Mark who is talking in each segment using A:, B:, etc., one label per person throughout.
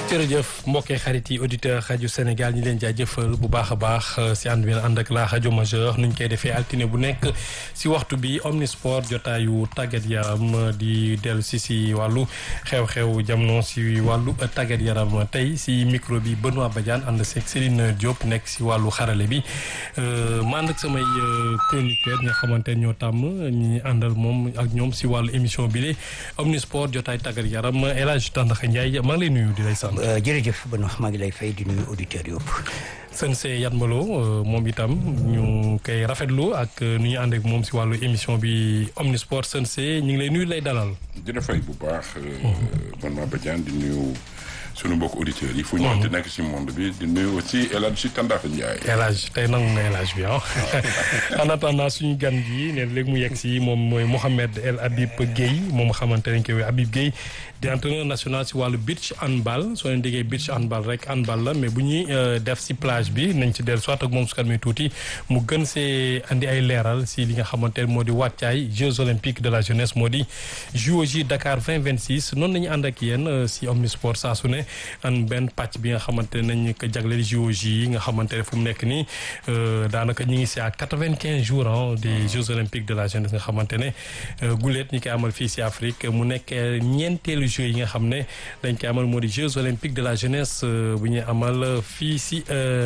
A: jërëjëf mbokkee xarit yi auditeur rajo Sénégal ñi leen jaajëfal bu baax a baax si ànd bi ànd ak la rajo majeur nuñ koy defee altine bu nekk si waxtu bi omnisport jotaayu tàggat yaram di dellu si wàllu xew-xew jamono si wàllu tàggat yaram tey si micro bi Benoît Badiane ànd seeg Céline Diop nekk si wàllu xarale bi ma ànd ak samay chroniqueur ñi nga xamante ñoo tàmm ñi àndal moom ak ñoom si wàllu émission bi de omnisport jotaay tàggat yaram El Hadj Tandakha Ndiaye maa ngi lay nuyu di lay sant.
B: jërëjëf Benoît maa ngi lay fay di nuyu auditeurs yëpp.
A: Sensé Yatmaloo moom itam ñu koy rafetlu ak nu ñu ànd ak moom si wàllu émission bi omnisport Sensé ñu ngi lay nuyu lay dalal.
C: dina fay bu baax Benoît Badiane di nuyu sunu mbokk auditeurs yi. fu ñu mënti nekk si monde bi di nuyu aussi El Hadj Tandakha Ndiaye.
A: El Hadj tey nangu nga El Hadj bi ah. en attendant suñu gan gi ne léegi mu yegg si moom mooy Mohamed El Habib Guèye moom xamante nañ koy Habib Guèye di entraîneur national si wàllu beach handball soo leen déggee beach handball rek handball la mais bu ñuy def si plage bi nañ ci dellu soit ak moom su kanamee tuuti mu gën see andi ay leeral si li nga xamante ne moo di wàccaay Jeux olympiques de la jeunesse moo di JOJ Dakar 2026 noonu nañu ànd ak yéen si omnisport saa su ne an benn pàcc bi nga xamante ne nañ ko jagleel JOJ yi nga xamante ne fu mu nekk nii daanaka ñu ngi si à 95 jours des Jeux olympiques de la jeunesse nga xamante ne guleet ñi koy amal fii si Afrique mu nekk ñeenteelu Jeux yi nga xam ne dañ koy amal moo di Jeux olympiques de la jeunesse bu ñuy amal fii si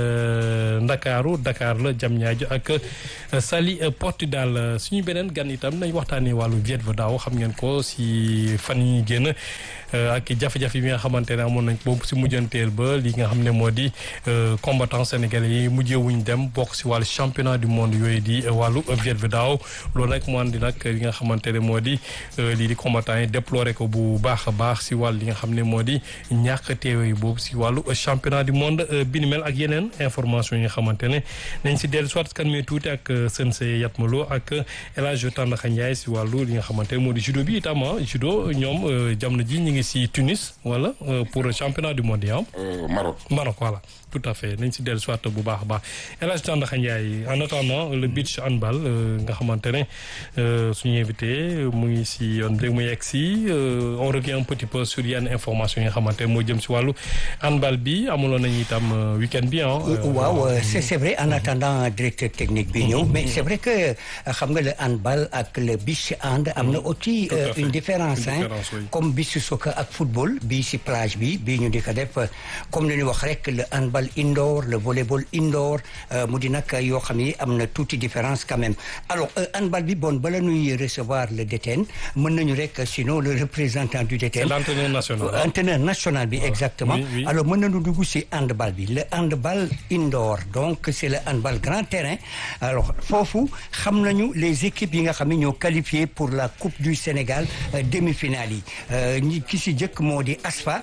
A: Ndakaaru Dakar la Diamniadio ak Saly Portudal suñu beneen gan itam nañ waxtaanee wàllu Viet Vo Dao xam ngeen ko si fan yi ñu génn ak jafe-jafe yi nga xamante ne amoon nañ boobu si mujjanteel ba li nga xam ne moo di combattant sénégalais yi mujjewuñ dem bokk si wàllu championnat du monde yooyu di wàllu Viet Vo Dao loolu nag mu andi nag li nga xamante ne moo di lii di combattant yi déploré ko bu baax a baax si wàll li nga xam ne moo di ñàkk teewe boobu si wàllu championnat du monde bi ni mel ak yeneen information yi nga xamante ne nañ si dellu soit kan mee tuuti ak Sensé Yatmaloo ak El Hadj Tandakha Ndiaye si wàllu li nga xamante ne moo di judo bi itam judo ñoom jamono ji ñu ngi si Tunis wala pour championnat du monde yi Maroc voilà tout à fait nañ si dellu soit bu baax a baax El Hadj Tandakha Ndiaye en attendant le beach handball nga xamante ne suñu invité mu ngi si yoon léegi mu yegg si on revient un petit peu sur yenn information yi nga xamante ne moo jëm si wàllu handball bi amuloon nañu itam week-end bi
B: waaw c'est vrai en attendant directeur technique bi ñëw mais c'est vrai que xam nga le handball ak le beach hand am na aussi une différence oui. Comme beach soccer ak football bii si plage bi bii ñu di ko def comme ni ñu wax rek le handball indoor le volleyball indoor mu di nag yoo xam ni am na tuuti différence quand même alors handball bi bon bala ñuy recevoir le DTN mën nañu rek sinon le représentant du DTN.
A: L'entraîneur national.
B: Entraîneur national bi exactement.
A: Oui.
B: Alors mën nañu dugg si handball bi le handball indoor donc c'est le handball grand terrain alors foofu xam nañu les équipes yi nga xam ne ñoo qualifié pour la Coupe du Sénégal demi-finale yi ñi ki si jëkk moo di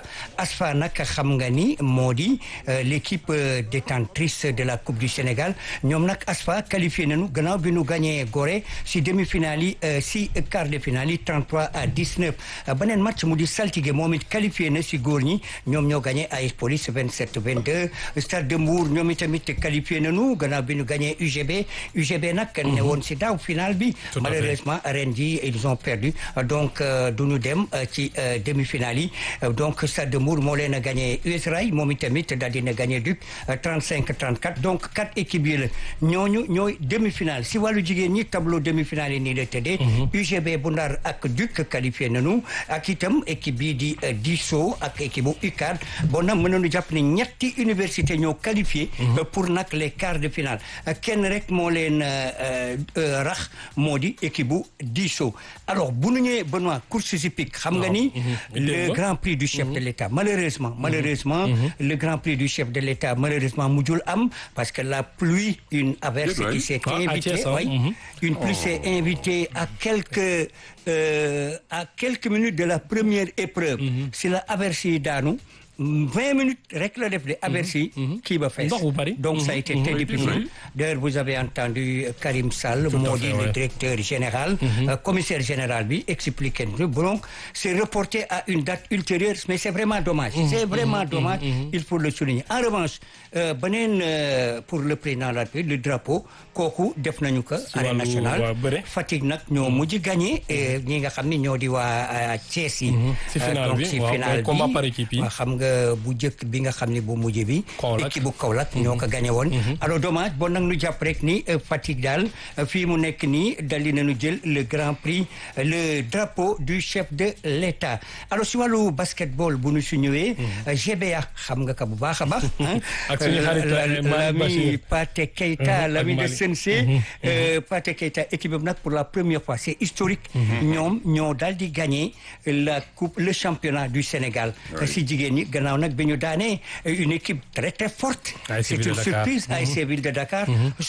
B: ASFA nag xam nga ni moo di l'équipe détentrice de la Coupe du Sénégal ñoom nag ASFA qualifié nañu gannaaw bi ñu gagné Gorée si demi-finale yi si quart de finale yi 33-19 beneen match mu di Saltigué moom it qualifié na si góor ñi ñoom ñoo gagné AS Police 27-22 Stade de Mbour ñoom itamit qualifié nañu gannaaw bi ñu gagné UGB nag ne woon si daaw finale bi malheureusement ren ji ils ont perdu donc du ñu dem ci demi-finale yi donc Stade de Mbour moo leen a gagné US Rail moom itamit daal dina gagné Duc 35-34 donc 4 équipes yi la ñooñu ñooy demi-finale si wàllu jigéen ñi tableau demi-finale yi nii la tëddee UGB bu Ndar ak Duc qualifié nañu ak itam équipe bii di Diso ak équipe bu UCAD bon nag mën nañu jàpp ne ñetti université ñoo qualifié pour nag les quarts de finale kenn rek moo leen rax moo di équipe bu Diso alors bu nu ñëwee Benoît course hippique xam nga ni le grand prix du chef de l'État malheureusement le grand prix du chef de l'État malheureusement mujjul am parce que la pluie une averse qui s'est invitée une pluie s'est invitée à quelques minutes de la première épreuve si la averse yi daanu 20 minutes rek la def de aversi kii ba fees donc ça a été très difficile d'ailleurs vous avez entendu Karim Sall moo di le directeur général commissaire général bi expliqué donc c'est reporté à une date ultérieure mais c'est vraiment dommage il faut le souligner en revanche beneen pour le président de la République le drapeau kooku def nañu ko arène nationale Fatick nag ñoo mujj gagné ñi nga xam ni ñoo di waa Thiès yi
A: si final bi
B: combat par équipe yi xam nga bu njëkk bi nga xam ne bu mujj bi. équipe bu Kaolack ñoo ko gagné woon. alors dommage bon nag ñu jàpp rek ni Fatick daal fii mu nekk nii dal di nañu jël le grand prix le drapeau du chef de l'État alors si wàllu basketball bu ñu si ñëwee. GBA xam nga ko bu baax a baax.
A: ak suñu xarit
B: l'ami Pathé Keita l'ami de Sensei. Pathé Keita équipe bi nag pour la première fois c'est historique. ñoom ñoo daal di gagné la coupe le championnat du Sénégal. si jigéen ñi gannaaw nag bi ñu daanee une équipe très très forte. c'est une surprise ASC Ville de Dakar.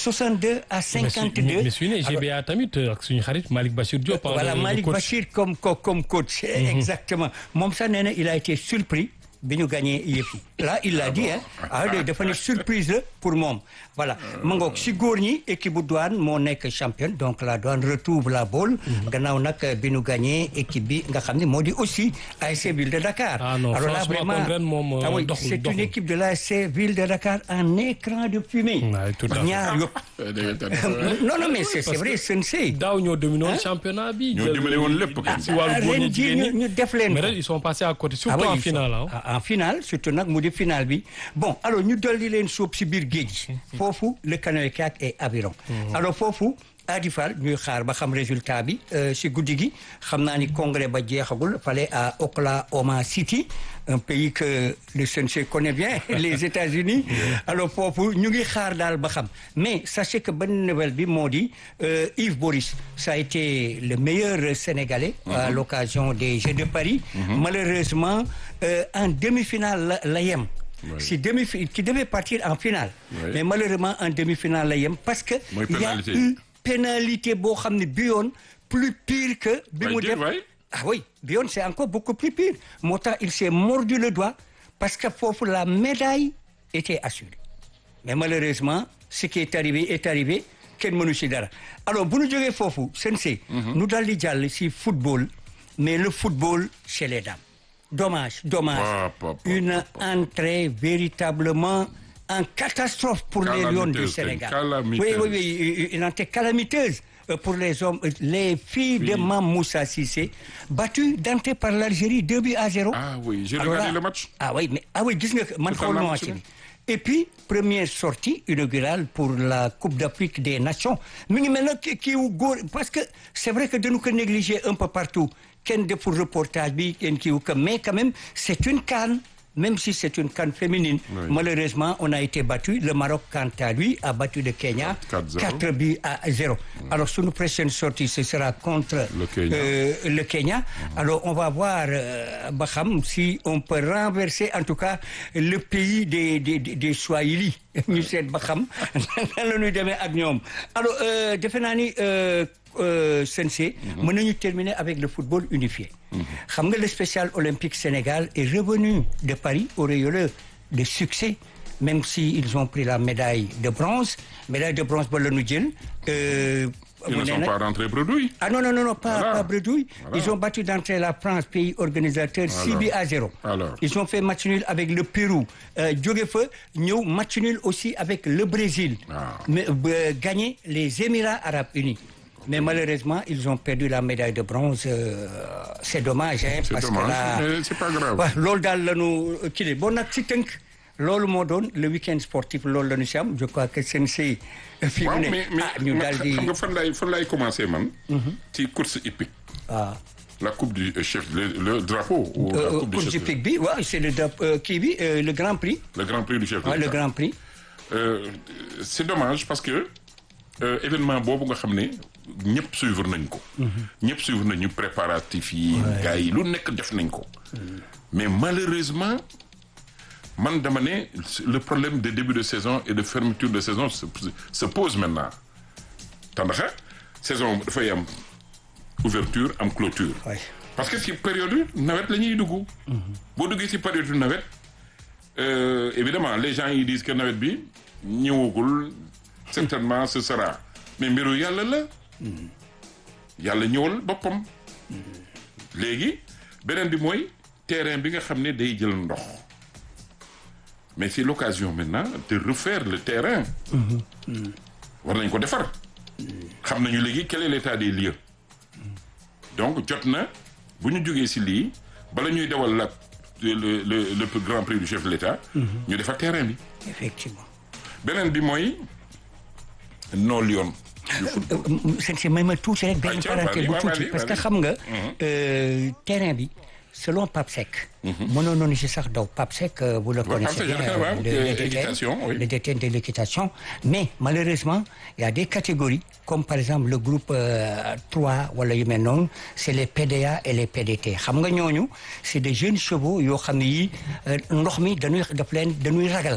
B: 62-52.
A: mais suñu GBA tamit ak suñu xarit Malick Bachir Diop.
B: voilà Malick Bachir comme coach. exactement moom sax nee na il a été surpris bi ñu gagné yëf yi là il l'a dit dafa ne surprise la pour moom voilà ma ngoog si góor ñi équipe bu Douane moo nekk championne donc la Douane retrouve la balle gannaaw nag bi ñu gagné équipe bi nga xam ne moo di aussi ASC Ville de Dakar.
A: non
B: alors là vraiment c'est une équipe de l'ASC Ville de Dakar en écran de fumée. ñaar yëpp. non mais c'est vrai Sensei.
A: daaw ñoo dominé woon championnat bi.
C: ñoo dimbali woon lépp.
A: si wàllu góor ñi jigéen ñi
B: ñu def leen.
A: mais ren ils sont passés à côté surtout en finale
B: en finale surtout nag mu di finale bi bon alors ñu dolli leen sóob si biir géej gi. foofu le canoë-kayak et aviron. alors foofu Adifal ñuy xaar ba xam résultat bi si guddi gi xam naa ni congrès ba jeexagul fale à Oklahoma City un pays que le Sensei connaît bien les États-Unis alors foofu ñu ngi xaar daal ba xam mais sachez que bonne nouvelle bi moo di Yves Boris ça a été le meilleur Sénégalais à l'occasion des Jeux de Paris malheureusement en demi-finale la yem si qui devait partir en finale mais malheureusement en demi-finale la yem parce que il y a eu pénalité boo xam ne bi yoon plus pire que bi mu def bi yoon c'est encore beaucoup plus pire moo tax il s'est mordu le doigt parce que foofu la médaille était assurée mais malheureusement ce qui est arrivé kenn mënu si dara alors bu ñu jógee foofu Sensei nu daal di jàll si football mais le football chez les dames dommage une entrée véritablement en catastrophe pour les Lions du Sénégal. Oui, une entrée calamiteuse pour les hommes, les filles de Mame Moussa Cissé, battues d'entrée par l'Algérie 2-0.
C: Ah oui, j'ai regardé le match.
B: Gis nga man xool na match bi. Et puis première sortie inaugurale pour la Coupe d'Afrique des Nations. Mi ngi mel nag kii wu góor parce que c'est vrai que dañu ko négliger un peu partout kenn deful reportage bi kenn kii wu ko mais quand même c'est une CAN. Même si c'est une CAN féminine, malheureusement, on a été battu. Le Maroc, quant à lui, a battu le Kenya 4-0. Alors, sur nos prochaines sorties, ce sera contre le Kenya. Alors, on va voir, Baham, si on peut renverser, en tout cas, le pays des Swahili. Ñu seet Baham, nan la ñuy demee ak ñoom. Alors, defe naa ni Sensei, mën nañu terminer avec le football unifié. xam nga le spécial olympique Sénégal est revenu de Paris auréolé de succès même si ils ont pris la médaille de bronze ba la ñu jël.
C: Ils ne sont pas rentrés bredouille.
B: Ah non, pas bredouille. Voilà. Ils ont battu d'entrée la France, pays organisateur, 6-0. Alors. Ils ont fait match nul avec le Pérou. Jóge fa ñëw match nul aussi avec le Brésil. Mais gagné les Émirats arabes unis. Mais malheureusement, ils ont perdu la médaille de bronze. C'est dommage, hein,
C: c'est
B: parce
C: dommage,
B: que là,
C: mais c'est pas grave.
B: Loolu daal la ñu kii bon nag ci tënk loolu moo doon le week-end sportif loolu la ñu si am je crois que Sensei. fii mu ne ñu daal di
C: xam nga fan laay commencer man. ci course hippique. La coupe du chef le drapeau. Ou la coupe du chef
B: hippique bi waaw c'est le kii bi le grand prix.
C: Le grand prix du chef de l'État.
B: Le grand prix.
C: C'est dommage parce que événement boobu nga xam ne ñëpp suivre nañ ko. ñëpp suivre nañu préparatifs yi. gars yi lu nekk def nañ ko. mais malheureusement man dama ne le problème de début de saison et de fermeture de saison se pose maintenant. tandaxa saison dafay am ouverture am clôture. parce que ci période nawet la ñuy dugg. boo duggee ci période nawet évidemment les gens yi disent que nawet bi ñëwagul. certainement ce sera mais mbiru yàlla la. yàlla ñëwal boppam. léegi beneen bi mooy terrain bi nga xam ne day jël ndox. mais c'est l'occasion maintenant de refaire le terrain. war nañ ko defar. xam nañu léegi quel est l'état des lieux. donc jot na bu ñu jógee ci lii bala ñuy dawal la le plus grand prix du chef de l'État. ñu defar terrain bi.
B: effectivement.
C: beneen bi mooy non Lyon.
B: c'est même tuuti rek benn parenthèse bu tuuti parce que xam nga terrain bi selon Pape Seck. mënoon nañu si sax daw Pape Seck vous le connaissez bien le détenu de l'équitation mais malheureusement il y a des catégories comme par exemple le groupe 3 wala yu mel noonu c'est les PDA et les PDT xam nga ñooñu c'est des jeunes chevaux yoo xam ne yi ndox mi dañuy ragal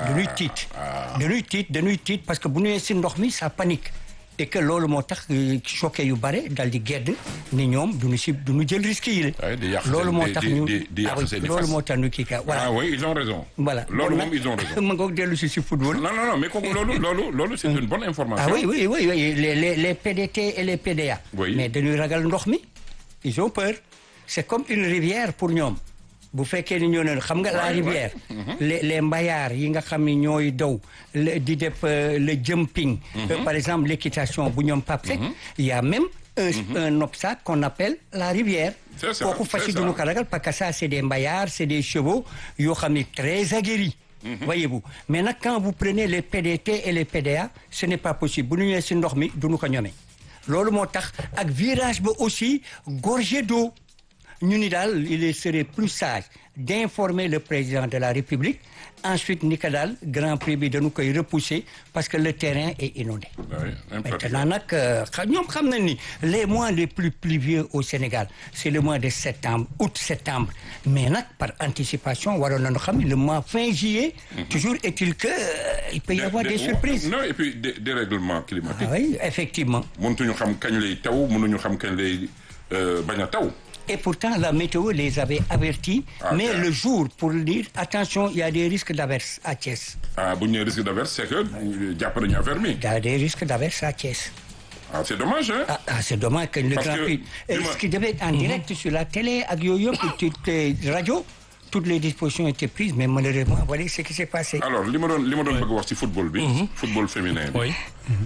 B: dañuy tiit parce que bu ñëwee si ndox mi ça panique et que loolu moo tax choqué yu bare dal di gedd ni ñoom duñu jël risque yi la loolu moo tax ñu loolu moo tax ñu kii ka voilà
C: ah oui ils ont raison
B: voilà
C: loolu moom ils ont raison
B: ma ngoog dellu si football
C: non mais kooku loolu c'est une bonne information
B: ah oui les PDT et les PDA mais dañuy ragal ndox mi ils ont peur c'est comme une rivière pour ñoom bu fekkee ni ñoo ne xam nga la rivière les mbayaar yi nga xam ni ñooy daw di def le jumping par exemple l'équitation bu ñoom Pape Seck il y a même un obstacle qu'on appelle la rivière kooku facile duñu ko ragal parce que ça c'est des mbayaar c'est des chevaux yoo xam ni très aguerris voyez-vous mais nag quand vous prenez les PDT et les PDA ce n'est pas possible bu ñu ñëwee si ndox mi duñu ko ñome loolu moo tax ak virage ba aussi gorgé d'eau ñu ni daal il serait plus sage d'informer le président de la République ensuite ni ko daal Grand Prix bi dañu koy repousser parce que le terrain est inondé maintenant nag ñoom xam nañ ni les mois les plus pluvieux au Sénégal c'est le mois de septembre août-septembre mais nag par anticipation waroon nañu xam le mois fin juillet toujours est-il que il peut y avoir des surprises
C: non et puis dérèglement climatique
B: oui effectivement
C: mënuñu xam kañ lay taw mënuñu xam kañ lay bañ a taw.
B: Et pourtant, la météo les avait avertis, mais le jour, pour dire, attention, il y a des risques d'averse à Thiès.
C: Ah, bu ñu nee risque d'averse, c'est que jàpp nañu affaire mi.
B: Il y a des risques d'averse à Thiès.
C: Ah, c'est dommage, hein?
B: C'est dommage que le Grand Prix... Ce qui devait être en direct sur la télé, ak yooyu yëpp, toutes les radios, toutes les dispositions étaient prises, mais malheureusement, voilà ce qui s'est passé.
C: Alors, li ma doon bëgg wax ci football bi, football féminin bi.
A: Oui.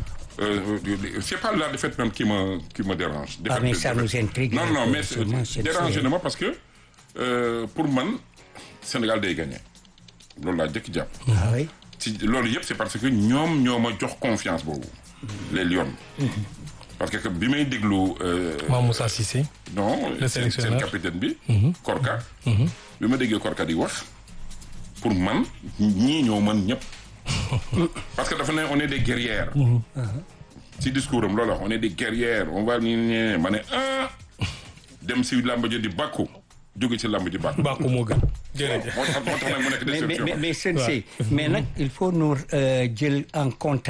C: C'est pas la défaite même qui me dérange.
B: Ah, mais ça nous intrigue.
C: Non, mais dérange na ma parce que pour man Sénégal day gagner. Loolu laa jëkk jàpp.
B: Ah oui.
C: ci loolu yëpp c'est parce que ñoom ñoo ma jox confiance boobu. Les Lions. Parce que bi may déglu.
A: Moussa Cissé.
C: non seen capitaine bi. Korka. bi ma déggee Korka di wax pour man ñii ñoo mën ñëpp. parce que dafa ne on est des guerrières. ci discours am loolu wax on est des guerrières on va ni ma ne dem si làmb ji di bàkku jóge ci làmb ji bàkku.
A: bàkku moo gën. jërëjëf
C: moo tax nag mu nekk déception.
B: mais sensei mais nag il faut nous jël en compte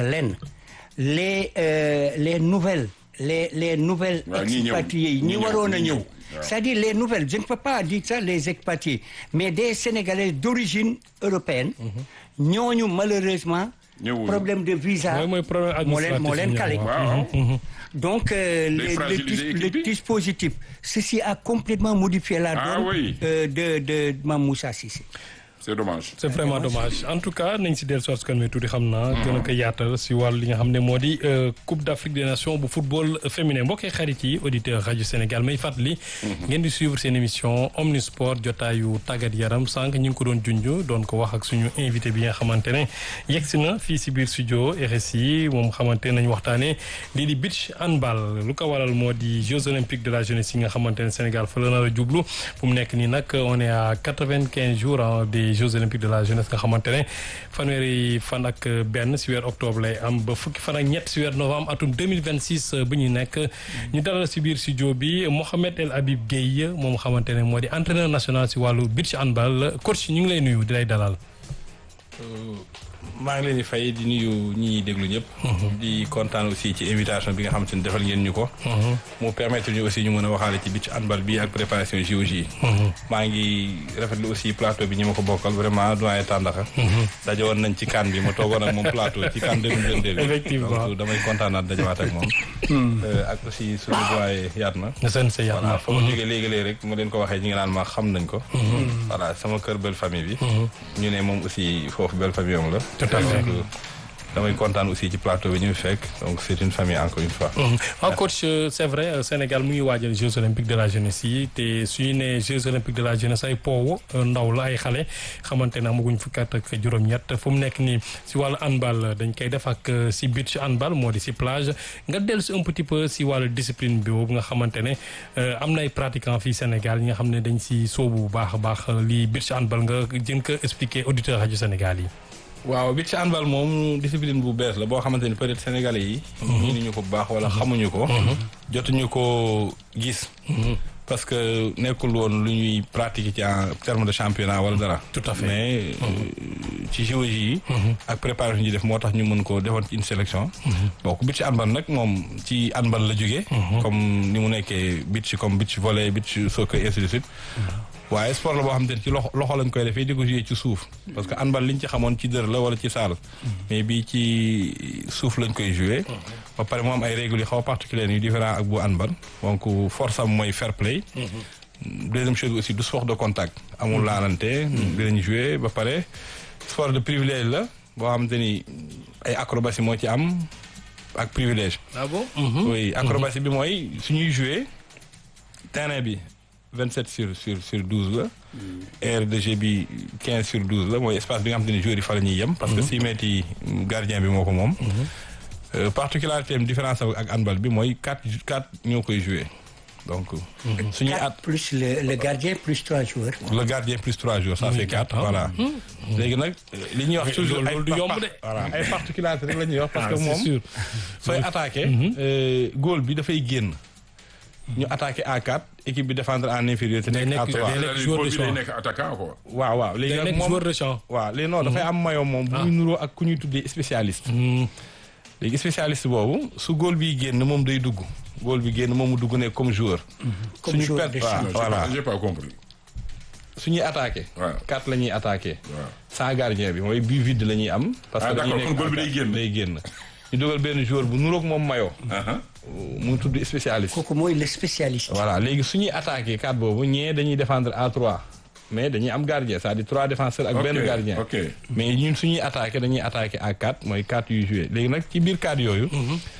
B: les nouvelles expatriés yi ñi waroon a ñëw. C'est-à-dire les nouvelles, je ne peux pas dire ça les expatriés, mais des Sénégalais d'origine européenne, ñooñu malheureusement problème de visa moo leen kale. Donc le dispositif, ceci a complètement modifié la donne de Mame Moussa Cissé.
C: C'est dommage.
A: C'est vraiment dommage en tout cas nañ si dellu si kan mi tuuti xam naa gën a ko yaatal si wàllu li nga xam ne moo di Coupe d'Afrique des Nations bu football féminin mbokki xarit yi auditeur rajo Sénégal may fàttali ngeen di suivre seen émission Omnisport jotaayu tàggat yaram sànq ñu ngi ko doon junj doon ko wax ak suñu invité bi nga xamante ne yegsi na fii si biir studio RSI moom xamante nañ waxtaane lii di beach handball lu ko waral moo di Jeux olympiques de la jeunesse yi nga xamante ne Sénégal fa la nar a jublu fu mu nekk nii nag on est à 95 jours des Jeux olympiques de la jeunesse nga xamante ne fanweeri fan ak benn si weer octobre lay am ba fukki fan ak ñett si weer novembre atum 2026 bu ñu nekk ñu dalal si biir studio bi Mohamed El Habib Gueye moom xamante ne moo di entraîneur national si wàllu beach handball coach ñu ngi lay nuyu di lay dalal.
D: maa ngi leen di fay di nuyu ñi déglu ñëpp. di kontaan aussi ci invitation bi nga xamante ni defal ngeen ñu ko. mu permettre ñu aussi ñu mën a waxaale ci beach handball bi ak préparation JOJ yi. maa ngi rafetlu aussi plateau bi ñi ma ko bokkal vraiment doyen Tandaka. daje woon nañ ci CAN bi ma toogoon ak moom plateau ci CAN 2022 bi.
A: effectivement
D: donc damay kontaanaat dajawaat ak moom. ak aussi suñu doyen Yatma.
A: sensei Yatma
D: voilà fa ma jógee léegi-léegi rek ma leen ko waxee ñi nga naan ma xam nañ ko. voilà sama kër belle famille bi. ñu ne moom aussi foofu belle famille am la.
A: tout à fait
D: damay kontaan aussi ci plateau bi ñu fekk donc c'est une famille encore une fois.
A: waaw coach c'est vrai Sénégal mu ngi waajal Jeux olympiques de la jeunesse yi te suñu nee Jeux olympiques de la jeunesse ay poowu ndaw la ay xale xamante ne amaguñ fukki at ak juróom-ñett fu mu nekk nii si wàllu handball dañ koy def ak si beach handball moo di si plage nga dellu si un petit peu si wàllu discipline bi boobu nga xamante ne am na ay pratiquants fii Sénégal yi nga xam ne dañ si sóobu bu baax a baax lii beach handball nga jën ko expliquer auditeur rajo Sénégal yi.
D: waaw beach handball moom discipline bu bees la boo xamante ni peut-être sénégalais yi. ñu ko bu baax wala xamuñu ko. jotuñu ko gis. parce que nekkul woon lu ñuy pratiquer ci en terme de championnat wala dara.
A: tout à fait
D: mais ci géologie yi. ak préparation yi def moo tax ñu mën ko defoon ci une sélection. donc beach handball nag moom ci handball la jógee. comme ni mu nekkee beach comme beach volley beach soccer ainsi de suite. waaye sport la boo xamante ne ci loxo lañ koy defee di ko jouer ci suuf parce que handball liñ ci xamoon ci dër la wala ci saal mais bii ci suuf lañ koy jouer ba pare mu am ay règles yu xaw a particulières yu différent ak bu handball donc force am mooy fair play deuxième chose aussi du sport de contact amul laalante dinañ jouer ba pare sport de privilège la boo xamante ni ay acrobatie moo ci am ak privilège.
A: ah bon.
D: oui acrobatie bi mooy suñuy jouer terrain bi 27 sur 12 la. aire de jeu bi 15 sur 12 la mooy espace bi nga xamante ni joueurs yi fa la ñuy yem. parce que 6 mètres yi gardien bi moo ko moom. particularité am différence ak handball bi mooy 4 ñoo koy jouer donc. suñuy at
B: plus le gardien plus 3 joueurs.
D: le gardien plus 3 joueurs ça fait 4 voilà. léegi nag li ñuy wax toujours
A: loolu du yomb de.
D: voilà ay particularité rek la ñuy wax. parce que
A: c'est
D: moom
A: sûr.
D: sooy attaqué. goal bi dafay génn. ñu attaqué à 4 équipe bi défendre en infériorité nekk à 3.
C: day nekk attaquant quoi.
D: waaw léegi
A: day
D: nag
A: nekk
D: moom
A: joueur de champ.
D: waaw léegi non dafay am maillot moom. bu muy nuroo ak ku ñuy tuddee spécialiste. léegi spécialiste boobu su góol bi génn moom day dugg. góol bi génn moom mu dugg ne comme joueur.
B: comme joueur de champ.
D: voilà
C: j'ai pas compris.
D: suñuy attaqué.
C: waaw
D: 4 la ñuy attaqué.
C: waaw
D: sans gardien bi mooy but vide la ñuy am. parce que dañuy
C: d'accord kon góol bi day génn.
D: day génn. ñu dugal benn joueur bu nuroog moom maillot. mu tudd spécialiste.
B: kooku mooy le spécialiste.
D: voilà léegi suñuy attaqué 4 boobu ñee dañuy défendre à 3 mais dañuy am gardien c'est-à-dire 3 défenseurs ak benn gardien.
C: ok
D: mais ñun suñuy attaqué dañuy attaqué à 4 mooy 4 yuy joué léegi nag ci biir 4 yooyu.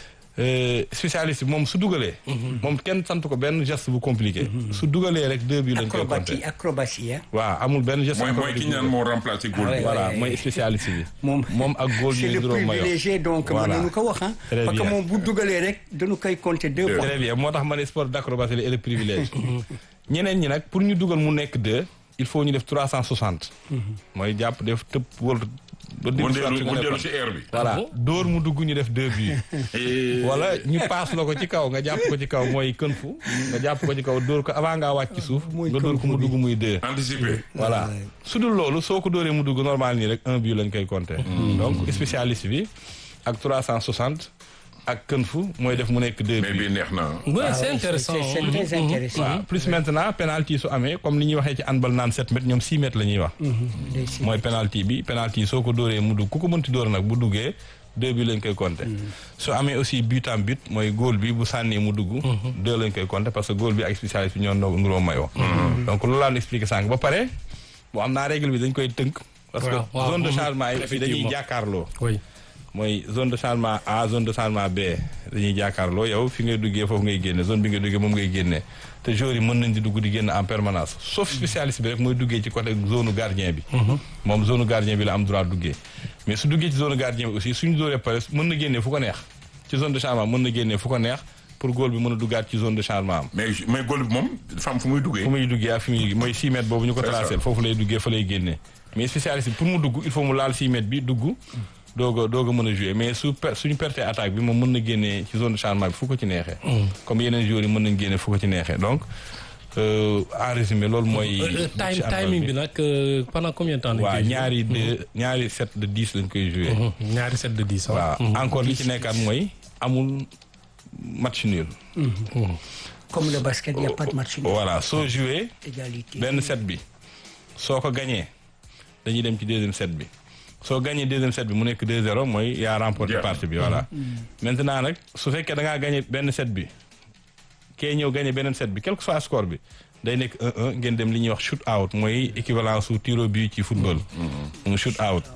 D: spécialiste bi moom su dugalee. moom kenn sant ko benn geste bu compliqué. su dugalee rek 2 buts lañ koy compter.
B: acrobatie
D: waaw amul benn geste.
C: mooy ki ñu naan moo remplacé góol bi.
D: voilà mooy spécialiste bi. moom ak góol
B: c'est
D: ñuy
B: le
D: juróom maillot.
B: privilégié donc mën nañu ko wax
D: Très
B: parce que
D: bien.
B: moom bu dugalee rek dañu koy compter 2 fois.
D: très bien moo tax ma ne sport d'acrobatie la et le privilège. ñeneen ñi nag pour ñu dugal mu nekk 2 il faut ñu def 360. mooy jàpp def tëb wër. ba
C: mu dellu ci air bi.
D: voilà dóor mu dugg ñu def 2 buts. wala ñu paas la ko ci kaw nga jàpp ko ci kaw mooy kënfu. nga jàpp ko ci kaw dóor ko avant ngaa wàcc ci suuf. nga dóor ko mu dugg muy 2.
C: anticipé.
D: voilà su dul loolu soo ko dóoree mu dugg normal nii rek 1 but lañ koy compter. donc spécialiste bi ak 360 ak kënfu mooy def mu nekk 2
C: mais
D: buts.
C: bii neex na.
A: oui c'est intéressant.
B: c'est très intéressant.
D: waaw plus maintenant penalty su amee comme ni ñuy waxee ci handball naan 7 mètres ñoom 6 mètres la ñuy wax. mooy penalty bi penalty soo ko dóoree mu dugg ku ko mënti dóor nag bu duggee 2 buts lañ koy compter. su amee aussi but en but mooy góol bi bu sànnee mu dugg. 2 lañ koy compter parce que góol bi ak spécialiste bi ñoo nuroo mayoo. donc loolu laa expliqué sànq ba pare bon am naa règle bi dañ koy tënk. parce que
A: waaw.
D: zone de changement yi fii dañuy
A: Effectivement.
D: jàkkaarloo.
A: oui.
D: mooy zone de changement A zone de changement B dañuy jàkkaarloo yow fi ngay duggee foofu ngay génne zone bi ngay duggee moom ngay génne te joueurs yi mën nañ di dugg di génn en permanence sauf spécialiste bi rek mooy duggee ci côté zone gardien bi. moom zone gardien bi la am droit duggee. mais su duggee ci zone gardien bi aussi suñu dóoree pare mën na génnee fu ko neex ci zone de changement mën na génnee fu ko neex pour góol bi mën a duggaat ci zone de changement am.
C: mais góol bi moom dafa am fu muy duggee.
D: fu muy duggee ak fi muy mooy 6 mètres boobu ñu ko
C: C'est ça.
D: tracé foofu lay duggee fa lay génnee mais spécialiste bi pour mu dugg il faut mu laal 6 mètres bi dugg. doog a mën a jouer mais suñu perte attaque bi moom mën na génnee ci zone de changement bi fu ko ci neexee. comme yeneen joueurs yi mën nañ génne fu ko ci neexee donc en résumé loolu mooy.
A: timing bi nag pendant combien de temps.
D: waaw ñaari set de 10 lañ koy jouer.
A: ñaari set de 10.
D: waaw encore li ci nekkaat mooy amul match nul.
B: comme le basket il y a pas de match nul.
D: voilà soo jouer
B: égalité
D: benn set bi soo ko gagné dañuy dem ci deuxième set bi. soo gagné deuxième set bi mu nekk 2-0 mooy yaa remporté partie bi voilà. maintenant nag su fekkee da ngaa gagné benn set bi kee ñëw gagné beneen set bi quel que soit score bi day nekk 1-1 ngeen dem li ñuy wax shoot out mooy équivalent su tir au but ci football. mu shoot out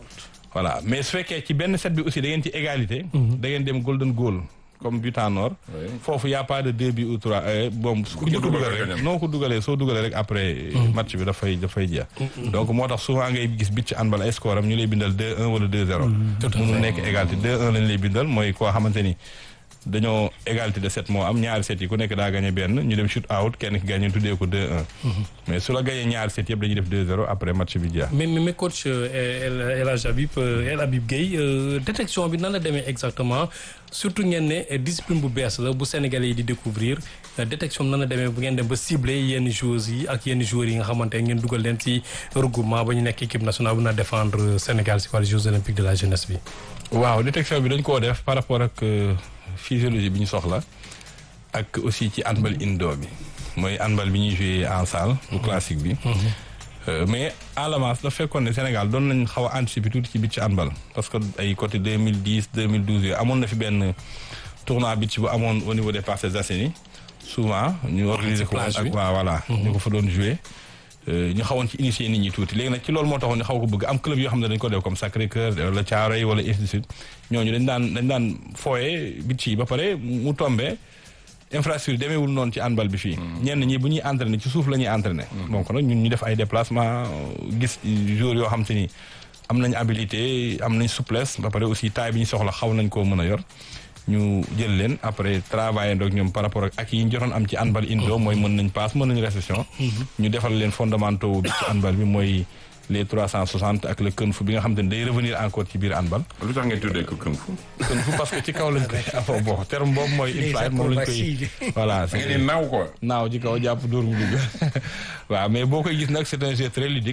D: voilà mais su fekkee ci benn set bi aussi da ngeen ci égalité. da ngeen dem golden goal comme but en or. foofu y' a pas de 2 buts ou 3 bon. ku ñu ko dugal rek noo ko dugalee soo dugalee rek après. match bi dafay jeex. donc moo tax souvent ngay gis bit ci handball ay score am ñu lay bindal 2-1 wala 2-0. mënul nekk égalité 2-1 lañ lay bindal mooy koo xamante ni. dañoo égalité de 7 moo am ñaari set yi ku nekk daa gagné benn ñu dem shoot out kenn ki gagné tuddee ko 2-1. mais su la gagné ñaari set yëpp dañuy def 2-0 après match bi jeex.
A: mais coach El Habib Gueye détection bi nan la demee exactement surtout ngeen ne discipline bu bees la bu Sénégalais yi di découvrir détection bi nan la demee bu ngeen dem ba ciblé yenn joueurs yi ak yenn joueurs yi nga xamante ne ngeen dugal leen ci regroupement ba ñu nekk équipe nationale bu na défendre Sénégal si wàllu Jeux olympiques de la jeunesse bi.
D: waaw détection bi dañ koo def par rapport ak. physiologie bi ñu soxla ak aussi ci handball indoor bi mooy handball bi ñuy joué en salle bu classique bi mais à l'avance dafa fekkoon ne Sénégal doon nañ xaw a anticiper tuuti ci beach handball parce que ay côté 2010 2012 yooyu amoon na fi benn tournoi beach bu amoon au niveau des Parcelles Assainies souvent ñu organiser ko ak waaw voilà ñu ko fa doon joué ñu xawoon ci initier nit ñi tuuti léegi nag ci loolu moo taxoon ñu xaw ko bëgg am club yoo xam ne dañ ko def comme Sacré-Cœur wala Thiaroye wala ainsi de suite ñooñu dañ daan fooye bit yi ba pare mu tombé infrastructure demeewul noonu ci handball bi fii ñenn ñi bu ñuy entraîné ci suuf la ñuy entraîné donc nag ñun ñu def ay déplacement gis joueurs yoo xam te ni am nañ habilité am nañ souplesse ba pare aussi taille bi ñu soxla xaw nañ koo mën a yor ñu jël leen après travailler ndoog ñoom par rapport ak yi ñu jotoon am ci handball indo mooy mën nañ passe mën nañ réception ñu defal leen fondamentaux bi ci handball bi mooy les 360 ak le kung fu bi nga xam te ne day revenir encore ci biir handball.
C: lu tax ngeen tuddee ko kung fu.
D: kung fu parce que ci kaw lañ koy affaire boo terme boobu mooy in-flight moom lañ koy voilà.
C: ngeen naaw quoi.
D: naaw ci kaw jàpp dóor mu dugg waaw mais boo koy gis nag c'est un jeu très ludique.